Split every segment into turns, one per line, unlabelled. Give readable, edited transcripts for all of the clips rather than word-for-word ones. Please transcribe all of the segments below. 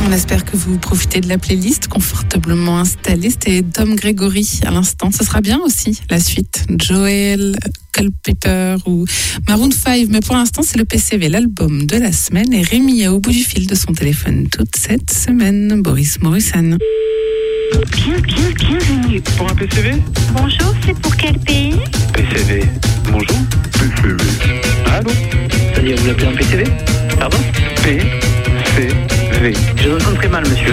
On espère que vous profitez de la playlist confortablement installée. C'était Tom Gregory à l'instant. Ce sera bien aussi la suite. Joel, Culpepper ou Maroon 5. Mais pour l'instant, c'est le PCV, l'album de la semaine. Et Rémi est au bout du fil de son téléphone toute cette semaine. Boris Morrison.
Bienvenue.
Pour un PCV ?
Bonjour, c'est pour quel pays ?
PCV. Bonjour. PCV. Allô ?
C'est-à-dire, vous l'appelez un PCV ?
Pardon ? PCV.
Je vous entends très mal, monsieur.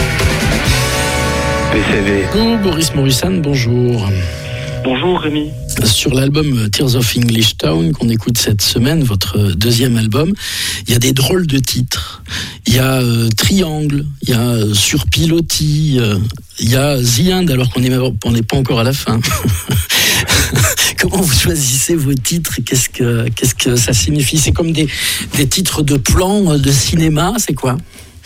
PCV.
Bonjour Boris Morrison, bonjour.
Bonjour Rémi.
Sur l'album Tears of English Town qu'on écoute cette semaine, votre deuxième album, il y a des drôles de titres. Il y a Triangle, il y a Sur Pilotis, il y a The End alors qu'on n'est pas encore à la fin. Comment vous choisissez vos titres ? Qu'est-ce que ça signifie ? C'est comme des titres de plans de cinéma, c'est quoi ?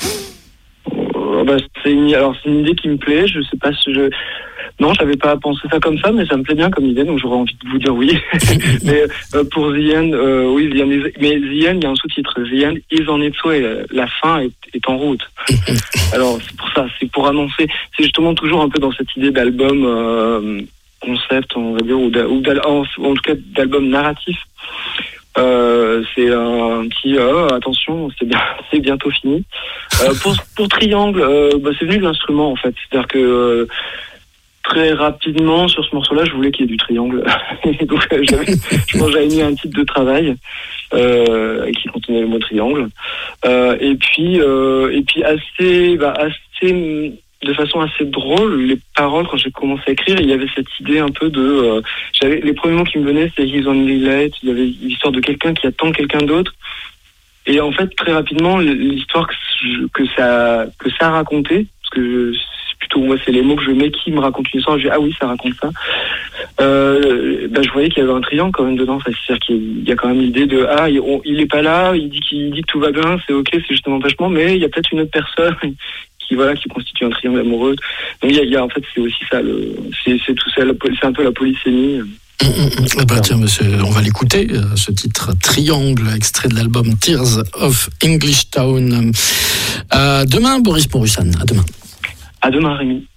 C'est une idée qui me plaît. Je sais pas si Non, j'avais pas pensé ça comme ça, mais ça me plaît bien comme idée, donc j'aurais envie de vous dire oui. Mais pour The End, oui, The End mais The End, il y a un sous-titre. The End is on its way. La fin est en route. Alors, c'est pour ça, c'est pour annoncer. C'est justement toujours un peu dans cette idée d'album concept, on va dire, en tout cas d'album narratif. C'est un petit attention, c'est bientôt fini. Pour Triangle, c'est venu de l'instrument en fait. C'est-à-dire que très rapidement sur ce morceau-là, je voulais qu'il y ait du triangle. Et donc je pense que j'avais mis un titre de travail qui contenait le mot triangle. Et puis assez de façon assez drôle, les paroles, quand j'ai commencé à écrire, il y avait cette idée un peu de... les premiers mots qui me venaient, c'est « he's only late », il y avait l'histoire de quelqu'un qui attend quelqu'un d'autre. Et en fait, très rapidement, l'histoire que ça racontait, parce que c'est plutôt, moi, c'est les mots que je mets qui me racontent une histoire, je dis « ah oui, ça raconte ça ». Je voyais qu'il y avait un triangle quand même dedans, c'est-à-dire qu'il y a quand même l'idée de « ah, il est pas là, il dit que tout va bien, c'est ok, c'est juste un empêchement, mais il y a peut-être une autre personne ». qui constitue un triangle amoureux. Donc il y a en fait c'est aussi ça c'est tout ça, c'est un peu la polysémie.
Tiens, monsieur, on va l'écouter, ce titre Triangle, extrait de l'album Tears of English Town. À demain, Boris Morrison. À demain.
À demain, Rémi.